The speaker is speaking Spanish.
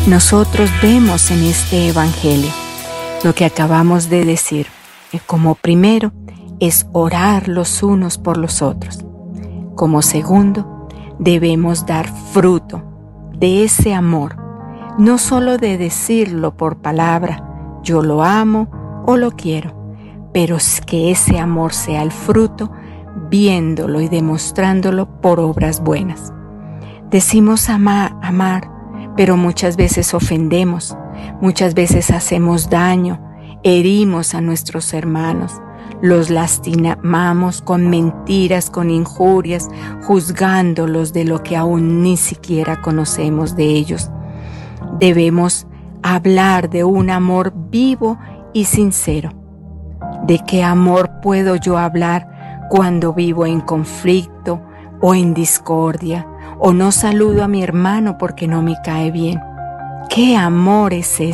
Nosotros vemos en este evangelio lo que acabamos de decir, que como primero es orar los unos por los otros. Como segundo, debemos dar fruto de ese amor, no solo de decirlo por palabra, yo lo amo o lo quiero, pero que ese amor sea el fruto, viéndolo y demostrándolo por obras buenas. Decimos amar, pero muchas veces ofendemos, muchas veces hacemos daño, herimos a nuestros hermanos, los lastimamos con mentiras, con injurias, juzgándolos de lo que aún ni siquiera conocemos de ellos. Debemos hablar de un amor vivo y sincero. ¿De qué amor puedo yo hablar cuando vivo en conflicto o en discordia, o no saludo a mi hermano porque no me cae bien? ¿Qué amor es ese?